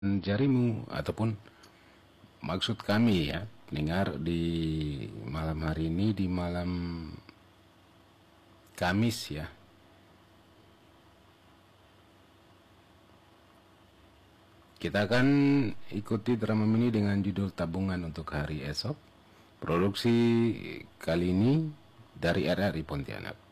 jarimu, ataupun maksud kami ya pendengar di malam hari ini, di malam Kamis ya, kita akan ikuti drama ini dengan judul Tabungan untuk Hari Esok. Produksi kali ini dari RRI Pontianak.